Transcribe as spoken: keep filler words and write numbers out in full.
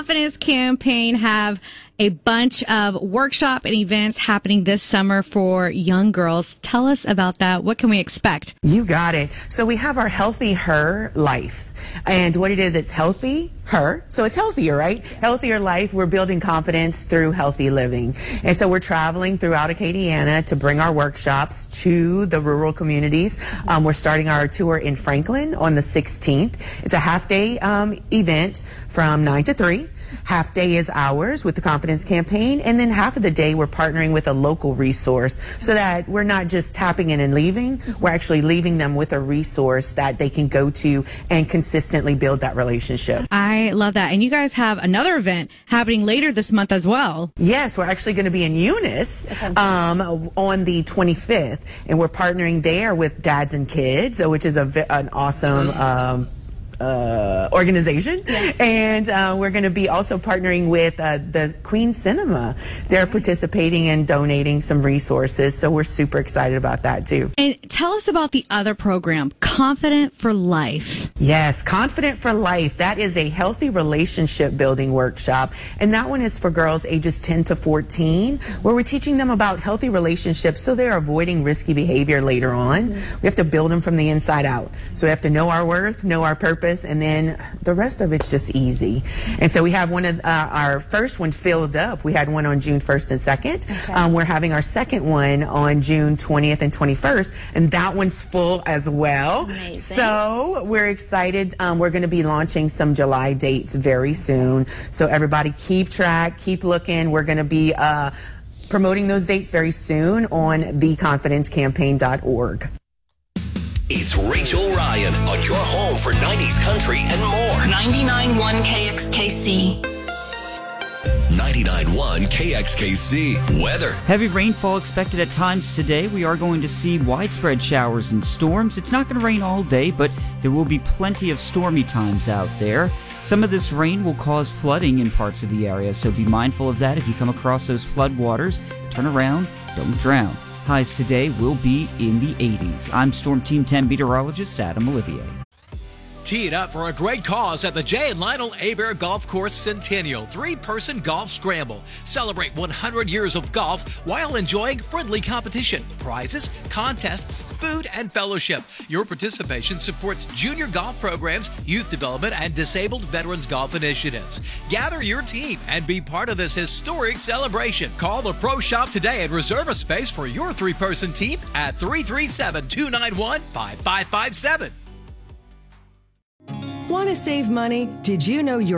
Confidence Campaign have a bunch of workshop and events happening this summer for young girls. Tell us about that. What can we expect? You got it. So we have our Healthy Her Life. And what it is, it's healthy her. So it's healthier, right? Healthier life. We're building confidence through healthy living. And so we're traveling throughout Acadiana to bring our workshops to the rural communities. Um, we're starting our tour in Franklin on the sixteenth. It's a half day um, event from nine to three. Half day is ours with the Confidence Campaign, and then half of the day we're partnering with a local resource so that we're not just tapping in and leaving, we're actually leaving them with a resource that they can go to and consistently build that relationship. I love that. And you guys have another event happening later this month as well. Yes, we're actually going to be in Eunice um, on the twenty-fifth, and we're partnering there with Dads and Kids, which is a, an awesome um, Uh, organization. Yeah. And uh, we're going to be also partnering with uh, the Queen Cinema. They're participating and donating some resources, so we're super excited about that too. And tell us about the other program, Confident for Life. Yes, Confident for Life. That is a healthy relationship building workshop, and that one is for girls ages ten to fourteen, where we're teaching them about healthy relationships so they're avoiding risky behavior later on. Mm-hmm. We have to build them from the inside out. So we have to know our worth, know our purpose, and then the rest of it's just easy. And so we have one of uh, our first one filled up. We had one on June first and second. Okay. Um, we're having our second one on June twentieth and twenty-first, and that one's full as well. Amazing. So we're excited. Um, we're going to be launching some July dates very soon. So everybody keep track, keep looking. We're going to be uh, promoting those dates very soon on the confidence campaign dot org. It's Rachel Ryan on your home for nineties country and more. ninety-nine point one K X K C. ninety-nine point one K X K C. Weather. Heavy rainfall expected at times today. We are going to see widespread showers and storms. It's not going to rain all day, but there will be plenty of stormy times out there. Some of this rain will cause flooding in parts of the area, so be mindful of that. If you come across those flood waters, turn around, don't drown. Highs today will be in the eighties. I'm Storm Team ten meteorologist Adam Olivier. Tee it up for a great cause at the Jay and Lionel Hebert Golf Course Centennial three-person golf scramble. Celebrate one hundred years of golf while enjoying friendly competition, prizes, contests, food, and fellowship. Your participation supports junior golf programs, youth development, and disabled veterans golf initiatives. Gather your team and be part of this historic celebration. Call the Pro Shop today and reserve a space for your three-person team at three three seven, two nine one, five five five seven. Want to save money? Did you know your